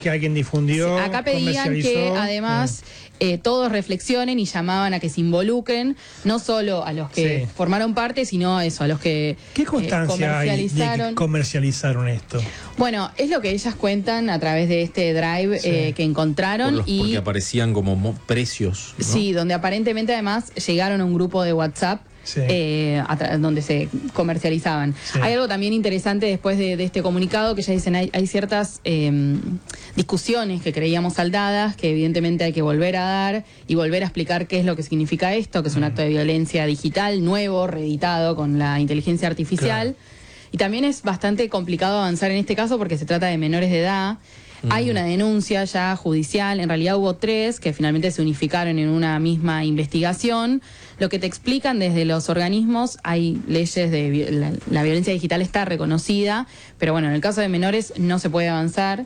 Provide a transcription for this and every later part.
que alguien difundió. Acá pedían que además todos reflexionen y llamaban a que se involucren, no solo a los que formaron parte, sino a eso, a los que ¿Qué constancia hay de que comercializaron esto? Bueno, es lo que ellas cuentan a través de este drive que encontraron. Porque aparecían como precios, ¿no? Sí, donde aparentemente además llegaron a un grupo de WhatsApp. Donde se comercializaban. Hay algo también interesante después de este comunicado, que ya dicen hay ciertas discusiones que creíamos saldadas, que evidentemente hay que volver a dar y volver a explicar qué es lo que significa esto, que es un acto de violencia digital nuevo, reeditado con la inteligencia artificial. Y también es bastante complicado avanzar en este caso porque se trata de menores de edad. Hay una denuncia ya judicial, en realidad hubo 3 que finalmente se unificaron en una misma investigación. Lo que te explican desde los organismos, hay leyes de la violencia digital está reconocida, pero bueno, en el caso de menores no se puede avanzar.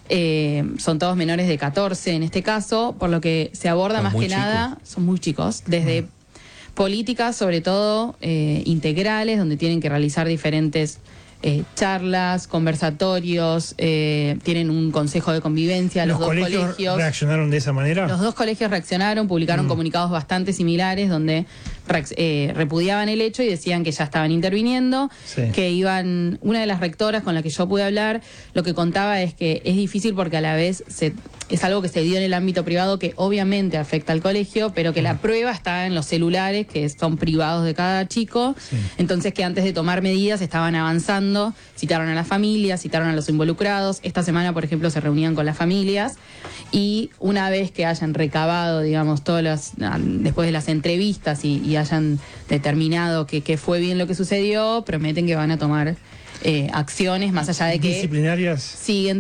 Son todos menores de 14 en este caso, por lo que se aborda más que nada, son muy chicos, desde políticas sobre todo integrales, donde tienen que realizar diferentes charlas, conversatorios, tienen un consejo de convivencia. Los dos colegios reaccionaron de esa manera. Los dos colegios reaccionaron, publicaron comunicados bastante similares donde repudiaban el hecho y decían que ya estaban interviniendo, que iban. Una de las rectoras con la que yo pude hablar, lo que contaba es que es difícil porque a la vez es algo que se dio en el ámbito privado que obviamente afecta al colegio, pero que la prueba está en los celulares que son privados de cada chico, entonces que antes de tomar medidas estaban avanzando, citaron a las familias, citaron a los involucrados. Esta semana, por ejemplo, se reunían con las familias y una vez que hayan recabado, digamos, después de las entrevistas y hayan determinado que fue bien lo que sucedió, prometen que van a tomar acciones más allá de que disciplinarias siguen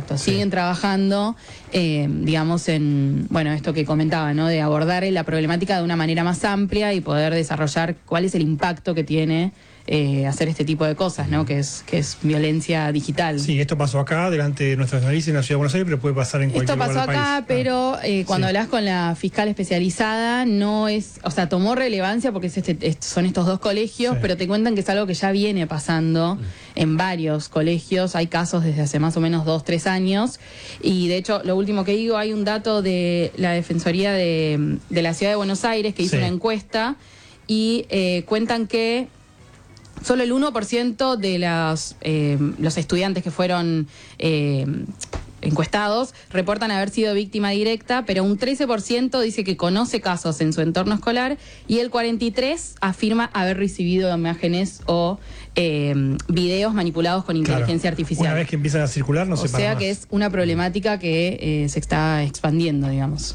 trabajando digamos en esto que comentaba, ¿no? De abordar la problemática de una manera más amplia y poder desarrollar cuál es el impacto que tiene hacer este tipo de cosas, ¿no? Que es violencia digital. Sí, esto pasó acá, delante de nuestras narices en la Ciudad de Buenos Aires, pero puede pasar en cualquier lugar del país. Esto pasó acá, pero cuando hablas con la fiscal especializada, no es, o sea, tomó relevancia porque son estos dos colegios, pero te cuentan que es algo que ya viene pasando en varios colegios. Hay casos desde hace más o menos 2-3 años. Y de hecho, lo último que digo, hay un dato de la Defensoría de la Ciudad de Buenos Aires que hizo una encuesta y cuentan que solo el 1% de los estudiantes que fueron encuestados reportan haber sido víctima directa, pero un 13% dice que conoce casos en su entorno escolar y el 43% afirma haber recibido imágenes o videos manipulados con inteligencia artificial. Una vez que empiezan a circular, no se para más. O sea que es una problemática que se está expandiendo, digamos.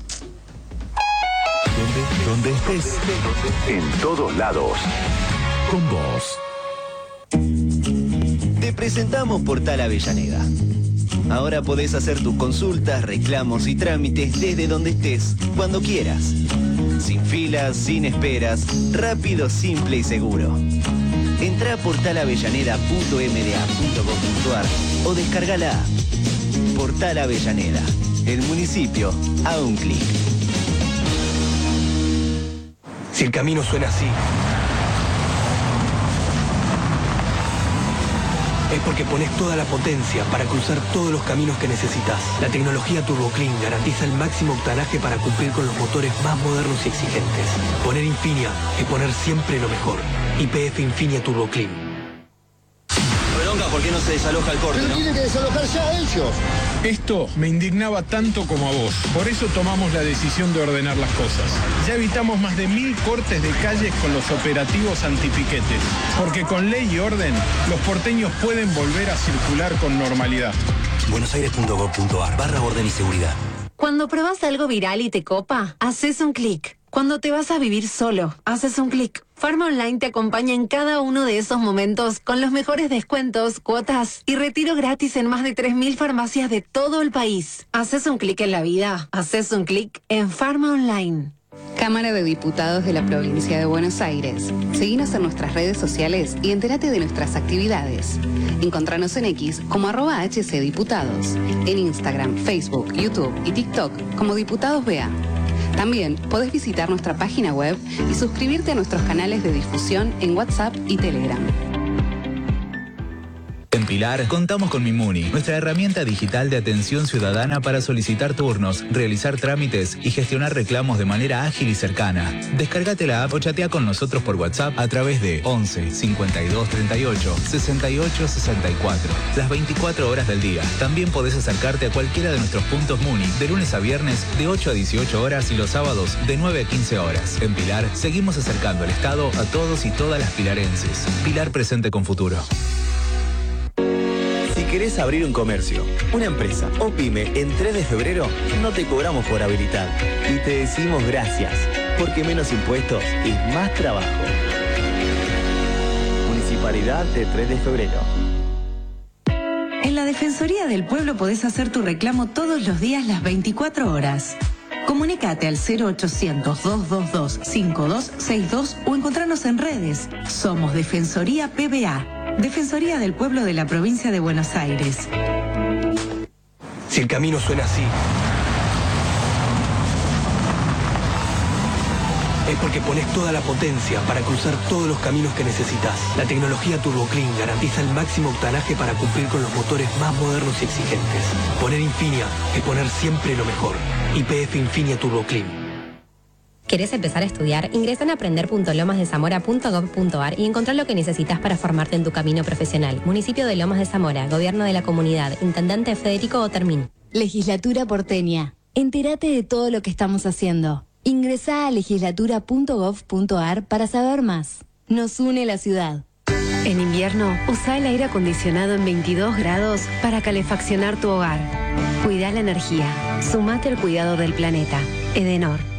Donde estés, en todos lados, con vos. Te presentamos Portal Avellaneda. Ahora podés hacer tus consultas, reclamos y trámites desde donde estés, cuando quieras. Sin filas, sin esperas, rápido, simple y seguro. Entrá a portalavellaneda.mda.gov.ar o descarga la app. Portal Avellaneda, el municipio a un clic. Si el camino suena así, es porque pones toda la potencia para cruzar todos los caminos que necesitas. La tecnología TurboClean garantiza el máximo octanaje para cumplir con los motores más modernos y exigentes. Poner Infinia es poner siempre lo mejor. YPF Infinia TurboClean. Bronca, ¿por qué no se desaloja el corte, pero no? tienen que desalojar ya ellos. Esto me indignaba tanto como a vos. Por eso tomamos la decisión de ordenar las cosas. Ya evitamos más de 1000 cortes de calles con los operativos antipiquetes. Porque con ley y orden, los porteños pueden volver a circular con normalidad. buenosaires.gov.ar/orden y seguridad. Cuando probás algo viral y te copa, haces un clic. Cuando te vas a vivir solo, haces un clic. Pharma Online te acompaña en cada uno de esos momentos con los mejores descuentos, cuotas y retiro gratis en más de 3000 farmacias de todo el país. Haces un clic en la vida, haces un clic en Pharma Online. Cámara de Diputados de la Provincia de Buenos Aires. Seguinos en nuestras redes sociales y entérate de nuestras actividades. Encontranos en X como @HCDiputados, en Instagram, Facebook, YouTube y TikTok como Diputados BA. También podés visitar nuestra página web y suscribirte a nuestros canales de difusión en WhatsApp y Telegram. Pilar contamos con Mimuni, nuestra herramienta digital de atención ciudadana para solicitar turnos, realizar trámites y gestionar reclamos de manera ágil y cercana. Descárgate la app o chatea con nosotros por WhatsApp a través de 11 52 38 68 64. Las 24 horas del día. También podés acercarte a cualquiera de nuestros puntos Muni de lunes a viernes de 8 a 18 horas y los sábados de 9 a 15 horas. En Pilar seguimos acercando el Estado a todos y todas las pilarenses. Pilar presente con futuro. Si querés abrir un comercio, una empresa o pyme en 3 de febrero, no te cobramos por habilitar. Y te decimos gracias, porque menos impuestos y más trabajo. Municipalidad de 3 de febrero. En la Defensoría del Pueblo podés hacer tu reclamo todos los días las 24 horas. Comunicate al 0800-222-5262 o encontrarnos en redes. Somos Defensoría PBA, Defensoría del Pueblo de la Provincia de Buenos Aires. Si el camino suena así, es porque pones toda la potencia para cruzar todos los caminos que necesitas. La tecnología TurboClean garantiza el máximo octanaje para cumplir con los motores más modernos y exigentes. Poner Infinia es poner siempre lo mejor. YPF Infinia TurboClean. ¿Querés empezar a estudiar? Ingresa en aprender.lomasdezamora.gov.ar y encontrá lo que necesitas para formarte en tu camino profesional. Municipio de Lomas de Zamora, Gobierno de la Comunidad, Intendente Federico Otermín. Legislatura porteña. Entérate de todo lo que estamos haciendo. Ingresá a legislatura.gov.ar para saber más. Nos une la ciudad. En invierno, usa el aire acondicionado en 22 grados para calefaccionar tu hogar. Cuida la energía. Sumate al cuidado del planeta. Edenor.